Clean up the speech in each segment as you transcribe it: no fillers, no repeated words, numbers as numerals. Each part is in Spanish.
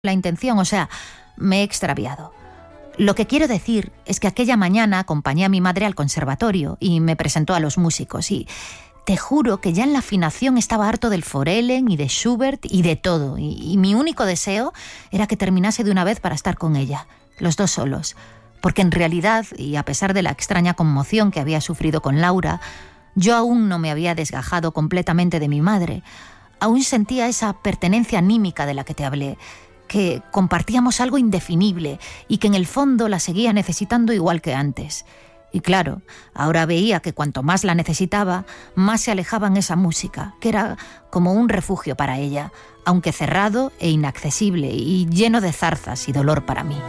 la intención, o sea, me he extraviado. Lo que quiero decir es que aquella mañana acompañé a mi madre al conservatorio y me presentó a los músicos y te juro que ya en la afinación estaba harto del Forellen y de Schubert y de todo, y mi único deseo era que terminase de una vez para estar con ella, los dos solos, porque en realidad, y a pesar de la extraña conmoción que había sufrido con Laura, yo aún no me había desgajado completamente de mi madre, aún sentía esa pertenencia anímica de la que te hablé, que compartíamos algo indefinible y que en el fondo la seguía necesitando igual que antes. Y claro, ahora veía que cuanto más la necesitaba, más se alejaba en esa música, que era como un refugio para ella, aunque cerrado e inaccesible y lleno de zarzas y dolor para mí.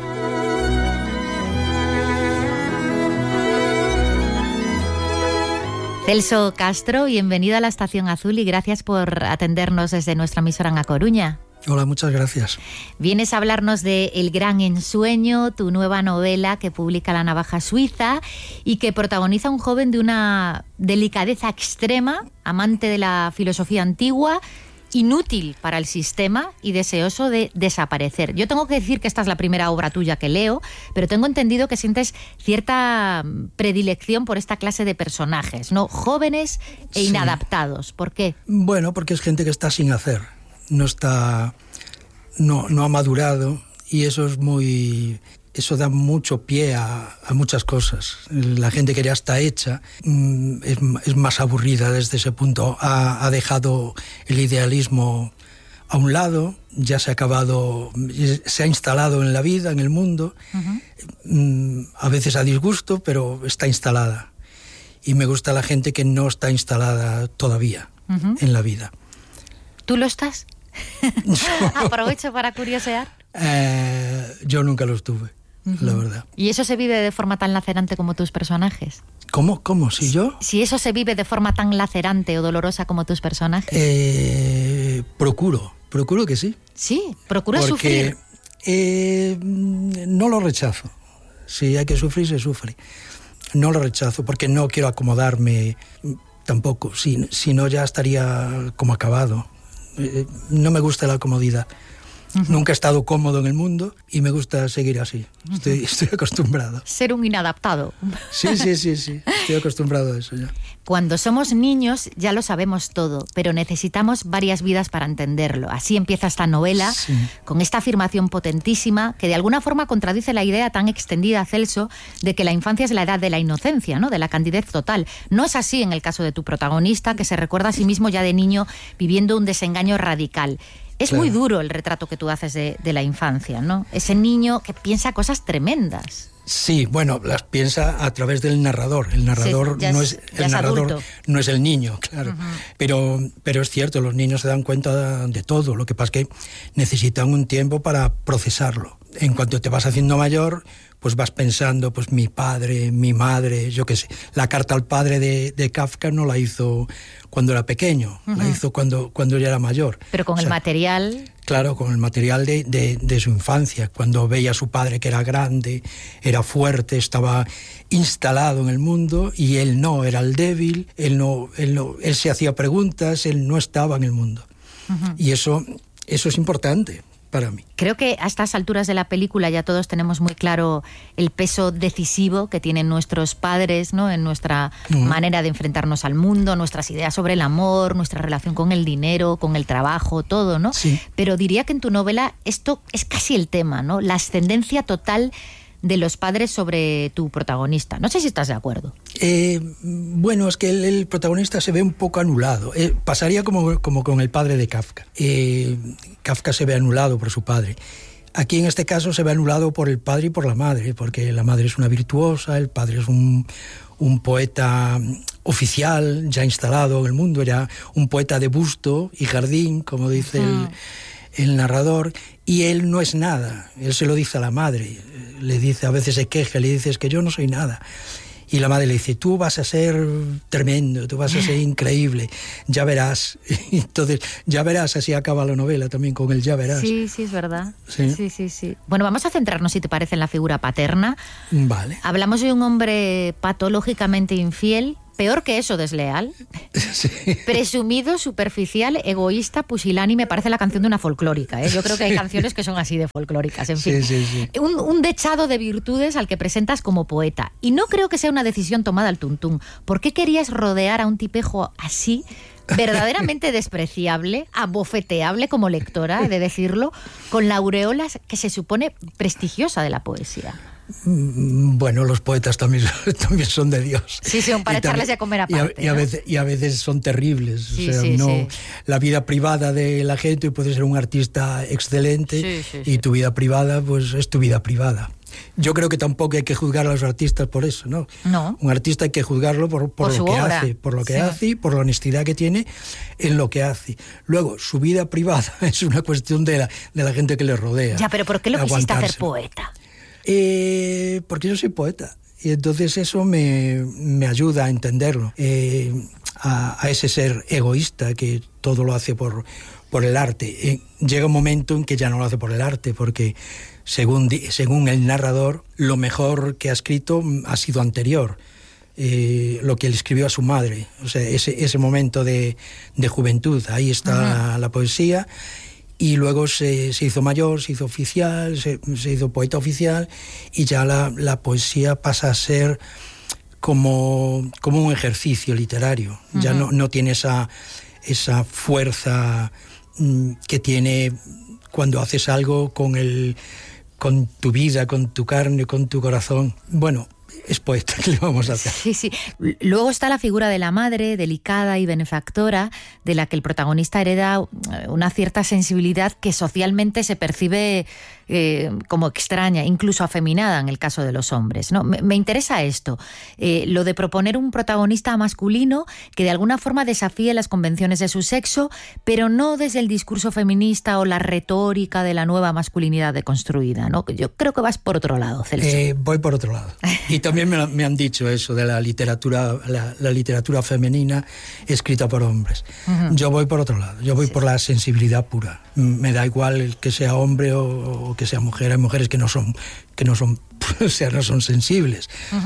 Celso Castro, bienvenido a la Estación Azul y gracias por atendernos desde nuestra emisora en A Coruña. Hola, muchas gracias. Vienes a hablarnos de El Gran Ensueño, tu nueva novela que publica La Navaja Suiza y que protagoniza a un joven de una delicadeza extrema, amante de la filosofía antigua, inútil para el sistema y deseoso de desaparecer. Yo tengo que decir que esta es la primera obra tuya que leo, pero tengo entendido que sientes cierta predilección por esta clase de personajes, ¿no? Jóvenes e inadaptados. ¿Por qué? Bueno, porque es gente que está sin hacer. No ha madurado y eso da mucho pie a muchas cosas. La gente que ya está hecha es más aburrida desde ese punto. Ha dejado el idealismo a un lado, ya se ha instalado en la vida, en el mundo, a veces a disgusto, pero está instalada. Y me gusta la gente que no está instalada todavía en la vida. ¿Tú lo estás? Aprovecho para curiosear. Yo nunca lo estuve, la verdad. ¿Y eso se vive de forma tan lacerante como tus personajes? ¿Cómo? ¿Si yo? Si eso se vive de forma tan lacerante o dolorosa como tus personajes. Procuro que sí. Sí, procura sufrir. No lo rechazo. Si hay que sufrir, se sufre. No lo rechazo porque no quiero acomodarme tampoco. Si no, ya estaría como acabado. No me gusta la comodidad. Nunca he estado cómodo en el mundo y me gusta seguir así. Estoy acostumbrado. Ser un inadaptado. Sí. Estoy acostumbrado a eso ya. Cuando somos niños ya lo sabemos todo, pero necesitamos varias vidas para entenderlo. Así empieza esta novela, con esta afirmación potentísima que de alguna forma contradice la idea tan extendida, Celso, de que la infancia es la edad de la inocencia, ¿no? De la candidez total. No es así en el caso de tu protagonista, que se recuerda a sí mismo ya de niño viviendo un desengaño radical. Es muy duro el retrato que tú haces de la infancia, ¿no? Ese niño que piensa cosas tremendas. Sí, bueno, las piensa a través del narrador. El narrador no es el niño, claro. Pero es cierto, los niños se dan cuenta de todo. Lo que pasa es que necesitan un tiempo para procesarlo. En cuanto te vas haciendo mayor, pues vas pensando, pues mi padre, mi madre, yo qué sé. La carta al padre de Kafka no la hizo cuando era pequeño, la hizo cuando ya era mayor. Pero con el material... Claro, con el material de su infancia, cuando veía a su padre que era grande, era fuerte, estaba instalado en el mundo y él no, era el débil, él se hacía preguntas, él no estaba en el mundo. Y eso es importante para mí. Creo que a estas alturas de la película ya todos tenemos muy claro el peso decisivo que tienen nuestros padres, ¿no? En nuestra manera de enfrentarnos al mundo, nuestras ideas sobre el amor, nuestra relación con el dinero, con el trabajo, todo, ¿no? Sí. Pero diría que en tu novela esto es casi el tema, ¿no? La ascendencia total de los padres sobre tu protagonista. No sé si estás de acuerdo. Bueno, es que el protagonista se ve un poco anulado. Pasaría como con el padre de Kafka. Kafka se ve anulado por su padre. Aquí en este caso se ve anulado por el padre y por la madre, porque la madre es una virtuosa, el padre es un poeta oficial, ya instalado en el mundo, ya un poeta de busto y jardín, como dice el narrador, y él no es nada. Él se lo dice a la madre, le dice, a veces se queja, le dice, es que yo no soy nada. Y la madre le dice, tú vas a ser tremendo, tú vas a ser increíble, ya verás. Entonces, ya verás, así acaba la novela también, con el ya verás. Sí, es verdad. Sí. Bueno, vamos a centrarnos, si te parece, en la figura paterna. Vale. Hablamos de un hombre patológicamente infiel, peor que eso, desleal, Sí. presumido, superficial, egoísta, pusilánime, parece la canción de una folclórica, ¿eh? Yo creo que hay canciones que son así de folclóricas, en fin. Sí. Un dechado de virtudes al que presentas como poeta. Y no creo que sea una decisión tomada al tuntún. ¿Por qué querías rodear a un tipejo así, verdaderamente despreciable, abofeteable como lectora, he de decirlo, con la aureola que se supone prestigiosa de la poesía? Bueno, los poetas también son de Dios. Sí, para echarles a comer aparte. Y a veces son terribles. Sí, o sea, sí. La vida privada de la gente puede ser un artista excelente y tu vida privada pues es tu vida privada. Yo creo que tampoco hay que juzgar a los artistas por eso, ¿no? No. Un artista hay que juzgarlo por lo que obra. hace, por lo que hace y por la honestidad que tiene en lo que hace. Luego, su vida privada es una cuestión de la gente que le rodea. Ya, pero ¿por qué lo quisiste hacer poeta? Porque yo soy poeta y entonces eso me ayuda a entenderlo, a ese ser egoísta que todo lo hace por el arte. Llega un momento en que ya no lo hace por el arte, porque según el narrador, lo mejor que ha escrito ha sido anterior, lo que él escribió a su madre, o sea, ese momento de juventud, ahí está la poesía. Y luego se hizo mayor, se hizo oficial, se hizo poeta oficial, y ya la poesía pasa a ser como un ejercicio literario. Ya no tiene esa fuerza que tiene cuando haces algo con tu vida, con tu carne, con tu corazón. Bueno, es poeta, ¿qué le vamos a hacer? Sí. Luego está la figura de la madre, delicada y benefactora, de la que el protagonista hereda una cierta sensibilidad que socialmente se percibe como extraña, incluso afeminada en el caso de los hombres, ¿no? Me interesa esto, lo de proponer un protagonista masculino que de alguna forma desafíe las convenciones de su sexo, pero no desde el discurso feminista o la retórica de la nueva masculinidad deconstruida, ¿no? Yo creo que vas por otro lado, Celso. Voy por otro lado. Y también me han dicho eso de la literatura femenina escrita por hombres. Yo voy por otro lado, yo voy por la sensibilidad pura. Me da igual que sea hombre o que sea mujer. Hay mujeres que no son o sea, no son sensibles,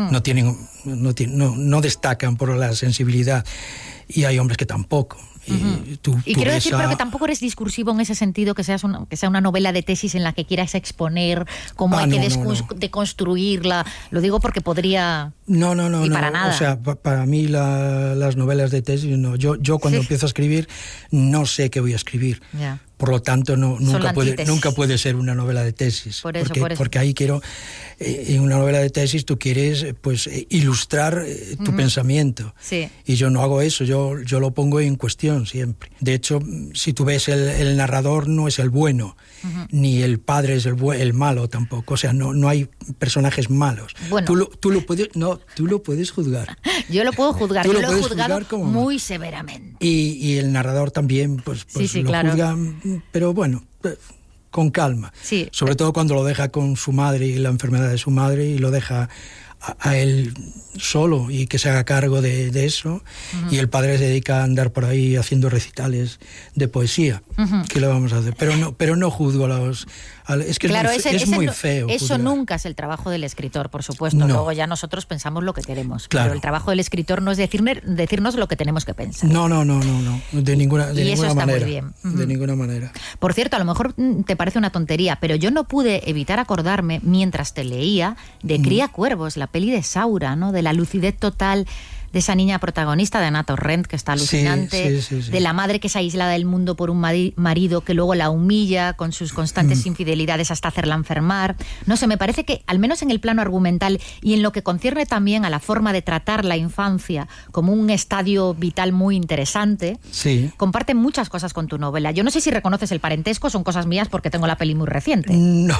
no destacan por la sensibilidad, y hay hombres que tampoco. Y quiero decir, pero que tampoco eres discursivo en ese sentido, que sea una novela de tesis en la que quieras exponer cómo hay que deconstruirla. Lo digo porque podría... No. Para nada. O sea, para mí las novelas de tesis, no. Yo cuando empiezo a escribir, no sé qué voy a escribir. Ya. Por lo tanto, nunca puede ser una novela de tesis. Por eso. Porque ahí quiero... en una novela de tesis tú quieres pues ilustrar tu pensamiento. Sí. Y yo no hago eso, yo lo pongo en cuestión siempre. De hecho, si tú ves el narrador no es el bueno, ni el padre es el malo tampoco. O sea, no hay personajes malos. Bueno. Tú lo puedes juzgar. Yo lo puedo juzgar, yo lo he juzgado muy severamente. Y el narrador también pues sí, lo claro. juzga, pero bueno, con calma. Sí. Sobre todo cuando lo deja con su madre y la enfermedad de su madre, y lo deja a él solo y que se haga cargo de eso, y el padre se dedica a andar por ahí haciendo recitales de poesía. ¿Qué le vamos a hacer? Pero no juzgo a los... Es que claro, es muy feo. Eso juzgar. nunca es el trabajo del escritor, por supuesto. No. Luego ya nosotros pensamos lo que queremos. Claro. Pero el trabajo del escritor no es decirnos lo que tenemos que pensar. No. De ninguna eso está manera. Muy bien. De ninguna manera. Por cierto, a lo mejor te parece una tontería, pero yo no pude evitar acordarme, mientras te leía, de Cría Cuervos, la peli de Saura, ¿no? De la lucidez total de esa niña protagonista, de Ana Torrent, que está alucinante, sí. de la madre que es aislada del mundo por un marido que luego la humilla con sus constantes infidelidades hasta hacerla enfermar. No sé, me parece que, al menos en el plano argumental y en lo que concierne también a la forma de tratar la infancia como un estadio vital muy interesante, comparte muchas cosas con tu novela. Yo no sé si reconoces el parentesco, son cosas mías porque tengo la peli muy reciente. No.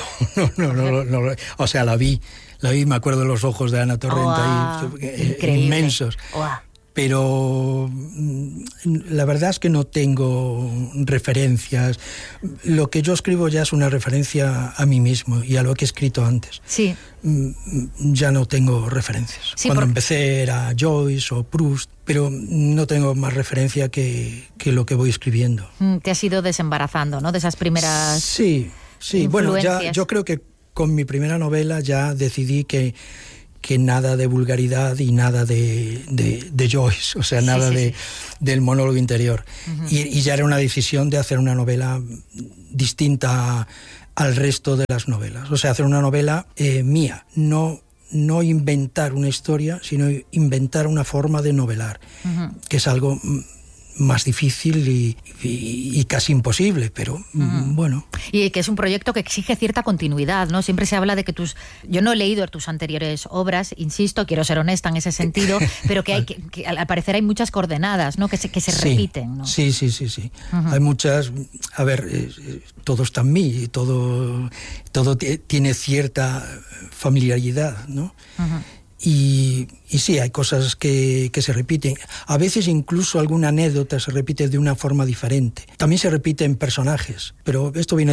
O sea, la vi, me acuerdo de los ojos de Ana Torrent ahí, inmensos. Pero la verdad es que no tengo referencias. Lo que yo escribo ya es una referencia a mí mismo y a lo que he escrito antes. Sí. Ya no tengo referencias. Cuando empecé era Joyce o Proust, pero no tengo más referencia que lo que voy escribiendo. Te has ido desembarazando, ¿no? De esas primeras... Sí. Bueno, ya yo creo que con mi primera novela ya decidí que que nada de vulgaridad y nada de Joyce, o sea, nada del monólogo interior. Y ya era una decisión de hacer una novela distinta al resto de las novelas. O sea, hacer una novela mía, no inventar una historia, sino inventar una forma de novelar, que es algo más difícil y casi imposible, pero bueno. Y que es un proyecto que exige cierta continuidad, ¿no? Siempre se habla de que yo no he leído tus anteriores obras, insisto, quiero ser honesta en ese sentido, pero que al parecer hay muchas coordenadas, ¿no? Que se repiten, ¿no? Sí. Hay muchas, a ver, todo está en mí, todo tiene cierta familiaridad, ¿no? Y sí, hay cosas que se repiten. A veces incluso alguna anécdota se repite de una forma diferente. También se repiten personajes, pero esto viene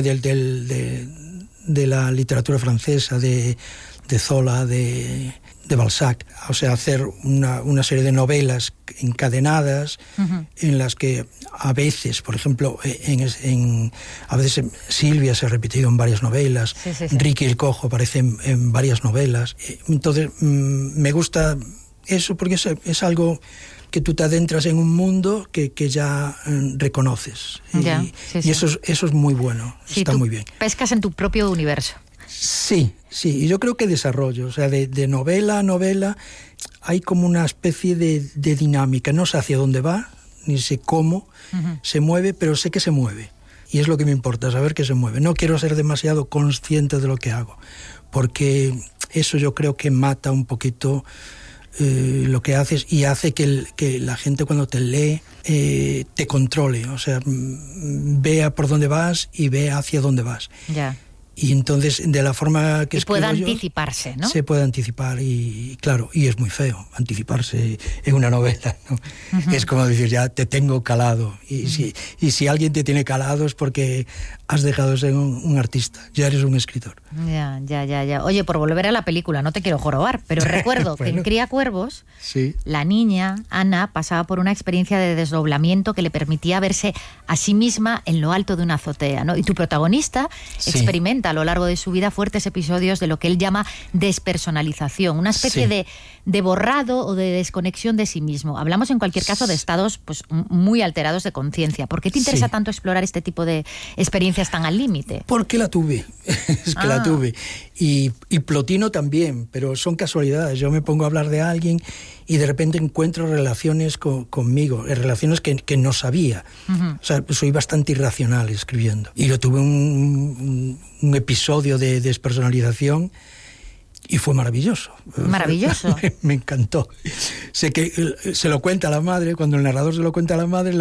de la literatura francesa, de Zola, de Balzac. O sea, hacer una serie de novelas encadenadas en las que a veces, por ejemplo, a veces Silvia se ha repetido en varias novelas, sí. Ricky el Cojo aparece en varias novelas. Entonces, me gusta eso porque es algo que tú te adentras en un mundo que ya reconoces. Y eso es muy bueno, sí, está muy bien. Pescas en tu propio universo. Sí, y yo creo que desarrollo, o sea, de novela a novela hay como una especie de dinámica. No sé hacia dónde va, ni sé cómo se mueve, pero sé que se mueve. Y es lo que me importa, saber que se mueve. No quiero ser demasiado consciente de lo que hago, porque eso yo creo que mata un poquito lo que haces y hace que la gente cuando te lee te controle, o sea, vea por dónde vas y vea hacia dónde vas. Ya. Y entonces, de la forma que escribo yo... puede anticiparse, ¿no? Se puede anticipar y, claro, y es muy feo anticiparse en una novela, ¿no? Es como decir, ya te tengo calado. Y si alguien te tiene calado es porque has dejado de ser un artista, ya eres un escritor. Ya. Oye, por volver a la película, no te quiero jorobar, pero recuerdo que en Criacuervos, la niña, Ana, pasaba por una experiencia de desdoblamiento que le permitía verse a sí misma en lo alto de una azotea, ¿no? Y tu protagonista experimenta a lo largo de su vida fuertes episodios de lo que él llama despersonalización, una especie de borrado o de desconexión de sí mismo. Hablamos en cualquier caso de estados pues muy alterados de conciencia. ¿Por qué te interesa tanto explorar este tipo de experiencias tan al límite? Porque la tuve, es que la tuve. Y Plotino también, pero son casualidades. Yo me pongo a hablar de alguien y de repente encuentro relaciones conmigo, relaciones que no sabía. O sea, soy bastante irracional escribiendo. Y yo tuve un episodio de despersonalización y fue maravilloso. Maravilloso. Me encantó. Sé que se lo cuenta a la madre, cuando el narrador se lo cuenta a la madre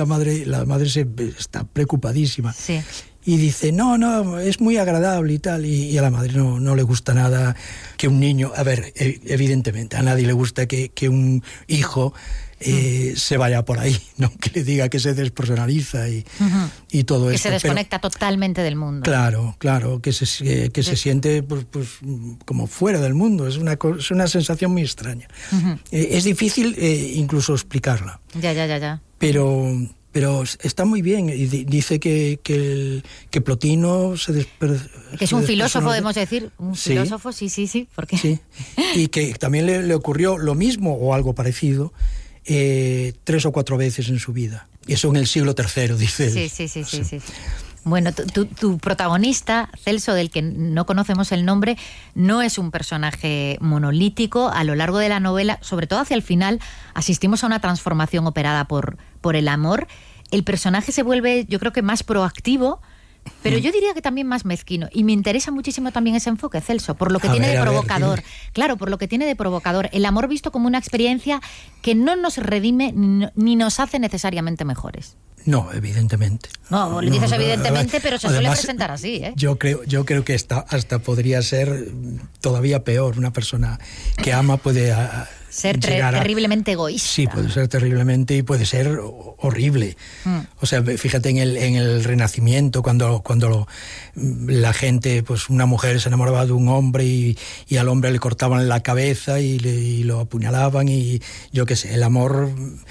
está preocupadísima. Sí. Y dice, no, es muy agradable y tal. Y a la madre no le gusta nada que un niño... A ver, evidentemente, a nadie le gusta que un hijo se vaya por ahí, ¿no? Que le diga que se despersonaliza y todo eso. Que se desconecta totalmente del mundo. Claro, que se siente pues como fuera del mundo. Es una sensación muy extraña. Es difícil incluso explicarla. Ya. Pero está muy bien, y dice que Plotino que es un filósofo, podemos decir, filósofo, sí, porque... Sí, y que también le ocurrió lo mismo o algo parecido 3 o 4 veces en su vida. Y eso en el siglo III, dice él. Sí. Bueno, tu protagonista, Celso, del que no conocemos el nombre, no es un personaje monolítico. A lo largo de la novela, sobre todo hacia el final, asistimos a una transformación operada por el amor. El personaje se vuelve, yo creo que más proactivo, pero yo diría que también más mezquino. Y me interesa muchísimo también ese enfoque, Celso, por lo que tiene de provocador. Claro, por lo que tiene de provocador. El amor visto como una experiencia que no nos redime ni nos hace necesariamente mejores. No, evidentemente. No, le dices evidentemente, pero se suele presentar así, ¿eh? Yo creo que hasta podría ser todavía peor. Una persona que ama puede ser terriblemente egoísta. Sí, puede ser terriblemente y puede ser horrible. O sea, fíjate en el Renacimiento, cuando la gente, pues una mujer se enamoraba de un hombre y al hombre le cortaban la cabeza y lo apuñalaban y yo qué sé, el amor...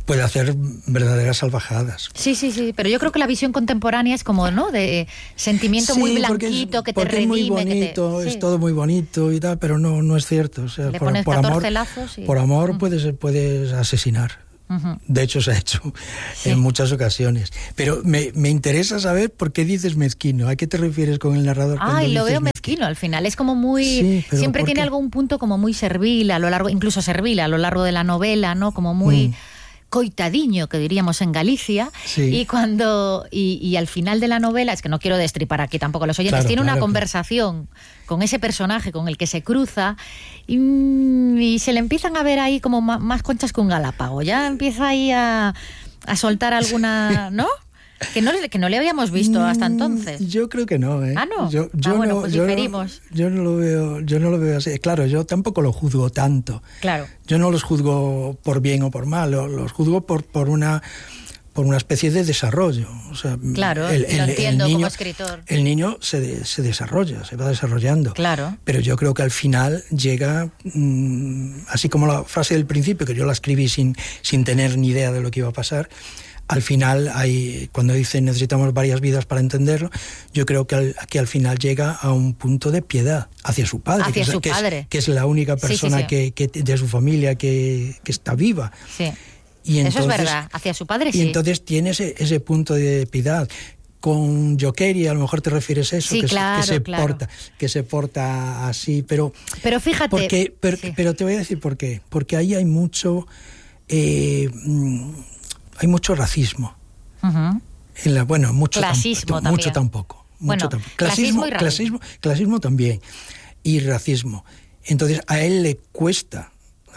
puede hacer verdaderas salvajadas. Sí, pero yo creo que la visión contemporánea es como, ¿no?, de sentimiento muy blanquito, que te redime. Es muy bonito, es todo muy bonito y tal, pero no es cierto. O sea, le pones 14 lazos y... Por amor puedes asesinar. De hecho, se ha hecho en muchas ocasiones. Pero me interesa saber por qué dices mezquino. ¿A qué te refieres con el narrador? Y lo veo mezquino al final. Es como muy... Sí, siempre tiene algún punto como muy servil a lo largo, incluso servil a lo largo de la novela, ¿no? Como muy... coitadiño, que diríamos en Galicia, y cuando y al final de la novela, es que no quiero destripar aquí tampoco a los oyentes, tiene una conversación con ese personaje con el que se cruza y se le empiezan a ver ahí como más conchas que un galápago, ya empieza ahí a soltar alguna, ¿no? Que no le habíamos visto hasta entonces. Yo creo que no, ¿eh? Ah, ¿no? Pues diferimos. Yo no lo veo así. Claro, yo tampoco lo juzgo tanto. Claro. Yo no los juzgo por bien o por mal, los juzgo por una especie de desarrollo. O sea, claro, lo entiendo niño, como escritor. El niño se desarrolla, se va desarrollando. Claro. Pero yo creo que al final llega, así como la frase del principio, que yo la escribí sin tener ni idea de lo que iba a pasar. Al final, cuando dicen necesitamos varias vidas para entenderlo, yo creo que al final llega a un punto de piedad hacia su padre, que es la única persona que de su familia que está viva. Sí. Y entonces, eso es verdad, hacia su padre sí. Y entonces tiene ese punto de piedad. Con Jokeri a lo mejor te refieres a eso, sí, que se porta así, pero fíjate... Pero te voy a decir por qué. Porque ahí hay mucho... hay mucho racismo. Mucho tampoco. Clasismo también. Y racismo. Entonces, a él le cuesta,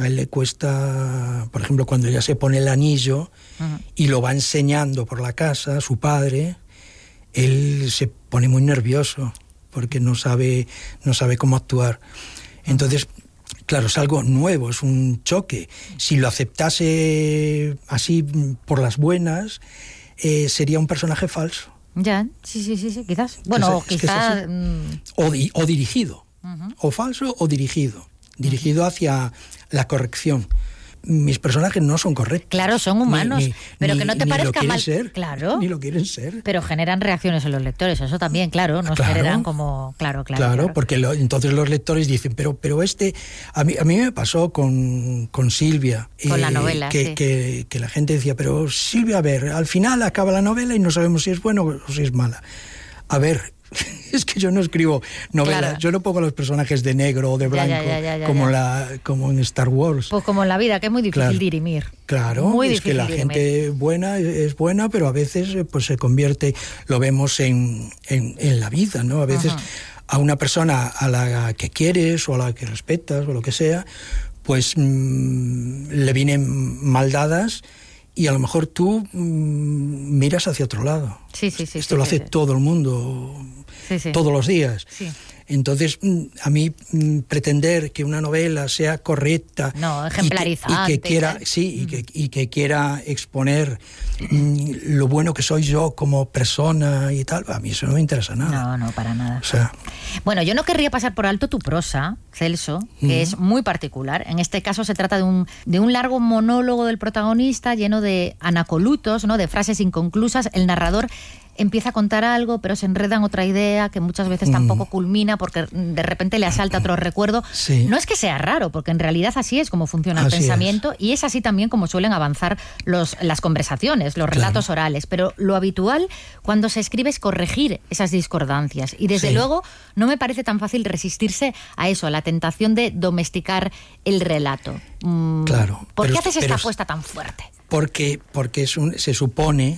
por ejemplo, cuando ella se pone el anillo y lo va enseñando por la casa, su padre, él se pone muy nervioso porque no sabe cómo actuar. Entonces, claro, es algo nuevo, es un choque. Si lo aceptase así por las buenas, sería un personaje falso. Ya, sí, quizás. Bueno, quizás... O dirigido. O falso o dirigido. Dirigido hacia la corrección. Mis personajes no son correctos. Claro, son humanos, pero que no te parezca mal. Claro. Ni lo quieren ser. Pero generan reacciones en los lectores, eso también, claro, nos generan como... Claro. Porque entonces los lectores dicen, pero a mí me pasó con Silvia. Con la novela, que la gente decía, pero Silvia, a ver, al final acaba la novela y no sabemos si es buena o si es mala. A ver... Es que yo no escribo novelas, claro. Yo no pongo a los personajes de negro o de blanco como en Star Wars. Pues como en la vida, que es muy difícil dirimir. Claro, muy es que la gente buena es buena, pero a veces pues se convierte, lo vemos en la vida, ¿no? A veces a una persona a la que quieres o a la que respetas o lo que sea, pues le vienen mal dadas. Y a lo mejor tú miras hacia otro lado. Sí. Esto lo hace todo el mundo, todos los días. Sí. Entonces, a mí pretender que una novela sea correcta... No, ejemplarizante. Y que quiera exponer lo bueno que soy yo como persona y tal, a mí eso no me interesa nada. No, para nada. O sea, bueno, yo no querría pasar por alto tu prosa, Celso, que es muy particular. En este caso se trata de un largo monólogo del protagonista lleno de anacolutos, ¿no?, de frases inconclusas. El narrador empieza a contar algo, pero se enreda en otra idea que muchas veces tampoco culmina porque de repente le asalta otro recuerdo. Sí. No es que sea raro, porque en realidad así es como funciona el pensamiento y es así también como suelen avanzar las conversaciones, los relatos orales. Pero lo habitual cuando se escribe es corregir esas discordancias y desde luego no me parece tan fácil resistirse a eso, a la tentación de domesticar el relato. Claro. ¿Por qué haces esta apuesta tan fuerte? Porque se supone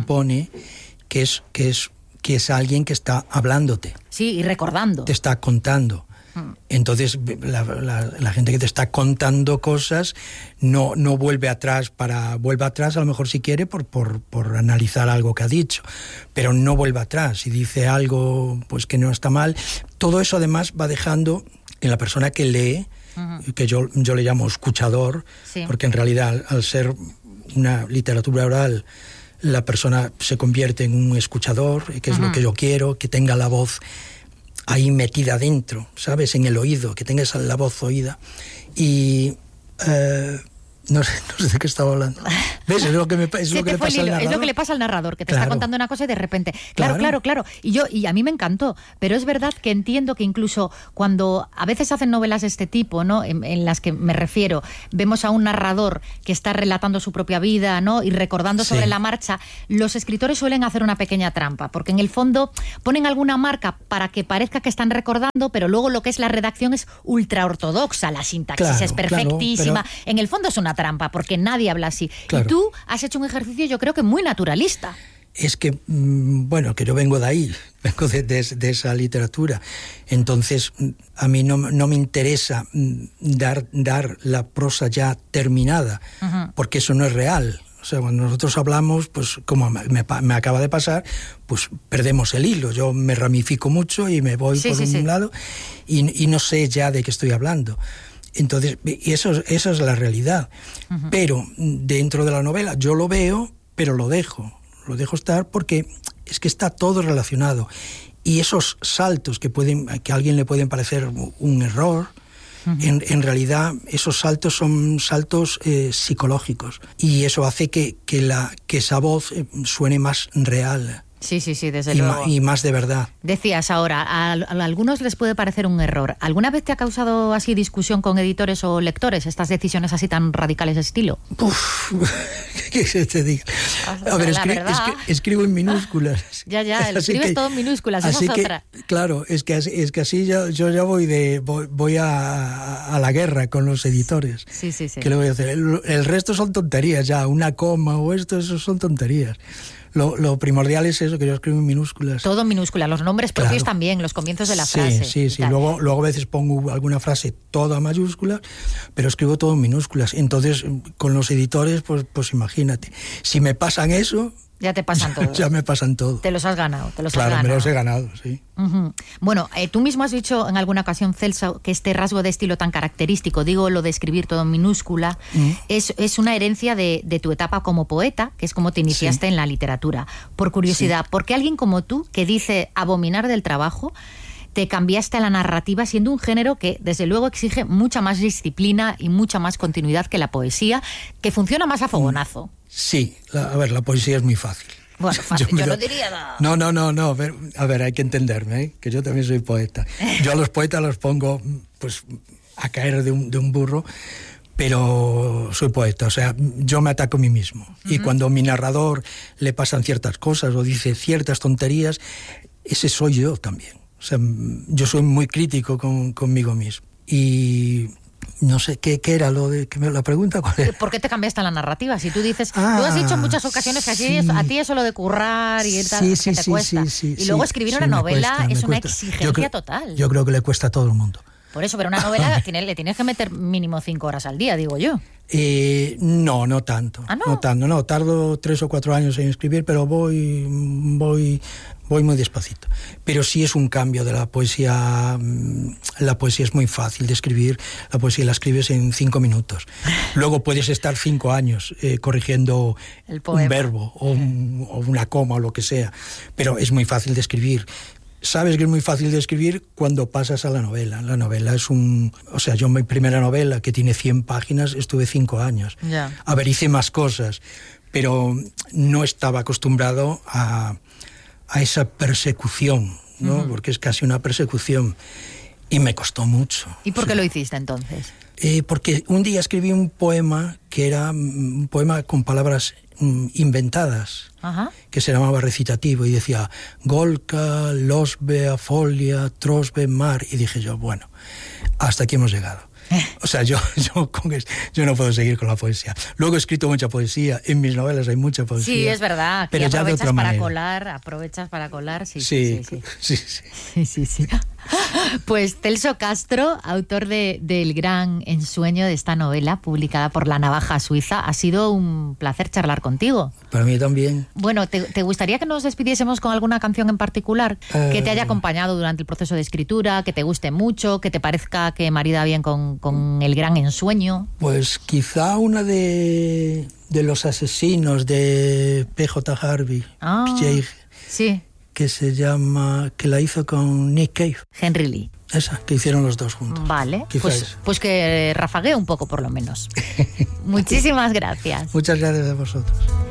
que es alguien que está hablándote. Sí, y recordando. Te está contando. Entonces, la gente que te está contando cosas no vuelve atrás vuelve atrás a lo mejor si quiere por analizar algo que ha dicho, pero no vuelve atrás. Si dice algo pues que no está mal, todo eso además va dejando en la persona que lee, que yo le llamo escuchador, porque en realidad al ser una literatura oral, la persona se convierte en un escuchador, que es lo que yo quiero, que tenga la voz ahí metida dentro, ¿sabes? En el oído, que tenga la voz oída. Y no sé de qué estaba hablando. ¿Ves? Es lo que le pasa al narrador. Es lo que le pasa al narrador, que te está contando una cosa y de repente... Claro. Y a mí me encantó, pero es verdad que entiendo que incluso cuando a veces hacen novelas de este tipo, ¿no? En las que me refiero, vemos a un narrador que está relatando su propia vida, ¿no? Y recordando sobre la marcha, los escritores suelen hacer una pequeña trampa, porque en el fondo ponen alguna marca para que parezca que están recordando, pero luego lo que es la redacción es ultra ortodoxa, la sintaxis es perfectísima. Pero... En el fondo es una trampa, porque nadie habla así. Claro. Y tú has hecho un ejercicio, yo creo que muy naturalista. Es que, bueno, que yo vengo de ahí, vengo de esa literatura. Entonces, a mí no me interesa dar la prosa ya terminada, porque eso no es real. O sea, cuando nosotros hablamos, pues como me acaba de pasar, pues perdemos el hilo. Yo me ramifico mucho y me voy por un lado y no sé ya de qué estoy hablando. Entonces, y esa es la realidad. Pero dentro de la novela yo lo veo, pero lo dejo estar porque es que está todo relacionado. Y esos saltos que a alguien le pueden parecer un error, en realidad esos saltos son saltos psicológicos, y eso hace que esa voz suene más real. Sí, desde luego. Y más de verdad. Decías ahora, a algunos les puede parecer un error. ¿Alguna vez te ha causado así discusión con editores o lectores estas decisiones así tan radicales de estilo? ¿Qué se te diga? A ver, escribo en minúsculas. Ya, escribes todo en minúsculas, esa es otra. Claro, es que así yo ya voy a la guerra con los editores. Sí. ¿Qué le voy a hacer? El resto son tonterías ya, una coma o eso son tonterías. Lo primordial es eso, que yo escribo en minúsculas. Todo en minúsculas, los nombres propios también, los comienzos de la frase. Sí. Luego a veces pongo alguna frase toda mayúscula, pero escribo todo en minúsculas. Entonces, con los editores, pues imagínate. Si me pasan eso... Ya te pasan todo. Ya me pasan todo. Te los has ganado. Claro, me los he ganado, sí. Bueno, tú mismo has dicho en alguna ocasión, Celso, que este rasgo de estilo tan característico, digo lo de escribir todo en minúscula, es una herencia de tu etapa como poeta, que es como te iniciaste en la literatura. Por curiosidad, ¿por qué alguien como tú, que dice abominar del trabajo, te cambiaste a la narrativa siendo un género que desde luego exige mucha más disciplina y mucha más continuidad que la poesía, que funciona más a fogonazo? Sí, la poesía es muy fácil. Bueno, fácil, yo no diría... No, a ver, hay que entenderme, que yo también soy poeta. Yo a los poetas los pongo pues a caer de un burro, pero soy poeta, o sea, yo me ataco a mí mismo. Y cuando a mi narrador le pasan ciertas cosas o dice ciertas tonterías, ese soy yo también. O sea, yo soy muy crítico conmigo mismo. Y... no sé, ¿qué era lo de que me la pregunta? ¿Cuál era? ¿Por qué te cambiaste la narrativa? Si tú dices, tú has dicho en muchas ocasiones que a ti eso lo de currar y tal, que te cuesta. Y luego escribir una novela es una exigencia total. Yo creo que le cuesta a todo el mundo. Por eso, pero una novela le tienes que meter mínimo 5 horas al día, digo yo. No tanto. ¿Ah, no? No tanto, no. Tardo 3 o 4 años en escribir, pero voy muy despacito. Pero sí es un cambio de la poesía. La poesía es muy fácil de escribir. La poesía la escribes en 5 minutos. Luego puedes estar 5 años corrigiendo un verbo o una coma o lo que sea. Pero es muy fácil de escribir. Sabes que es muy fácil de escribir cuando pasas a la novela. La novela es o sea, yo mi primera novela, que tiene 100 páginas, estuve 5 años. Yeah. A ver, hice más cosas, pero no estaba acostumbrado a esa persecución, ¿no? Porque es casi una persecución. Y me costó mucho. ¿Y por qué lo hiciste entonces? Porque un día escribí un poema que era un poema con palabras inventadas, que se llamaba recitativo, y decía Golka, Losbe, Afolia, Trosbe, Mar, y dije yo, bueno, hasta aquí hemos llegado. O sea, yo no puedo seguir con la poesía. Luego he escrito mucha poesía, en mis novelas hay mucha poesía. Sí, es verdad, pero ya de otra manera. Aprovechas para colar, sí. Sí. Pues Celso Castro, autor del gran ensueño de esta novela, publicada por La Navaja Suiza, ha sido un placer charlar contigo. Para mí también. Bueno, ¿te gustaría que nos despidiésemos con alguna canción en particular que te haya acompañado durante el proceso de escritura, que te guste mucho, que te parezca que marida bien con el gran ensueño? Pues quizá una de Los Asesinos de P.J. Harvey. Sí. Que se llama, que la hizo con Nick Cave. Henry Lee. Esa, que hicieron los dos juntos. Vale, pues que rafaguee un poco por lo menos. Muchísimas gracias. Muchas gracias a vosotros.